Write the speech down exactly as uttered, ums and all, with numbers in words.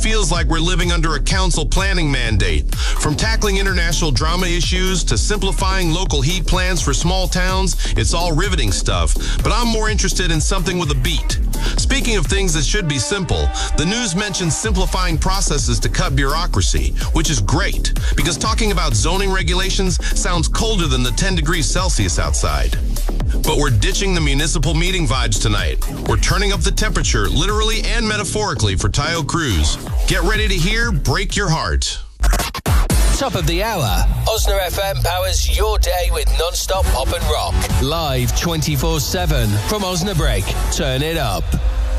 feels like we're living under a council planning mandate. From tackling international drama issues to simplifying local heat plans for small towns, it's all riveting stuff. But I'm more interested in something with a beat. Speaking of things that should be simple, the news mentions simplifying processes to cut bureaucracy, which is great, because talking about zoning regulations sounds colder than the ten degrees Celsius outside. But we're ditching the municipal meeting vibes tonight. We're turning up the temperature, literally and metaphorically, for Tayo Cruz. Get ready to hear Break Your Heart. Top of the hour. Osna F M powers your day with non-stop pop and rock. Live twenty-four seven from Osnabrück. Turn it up.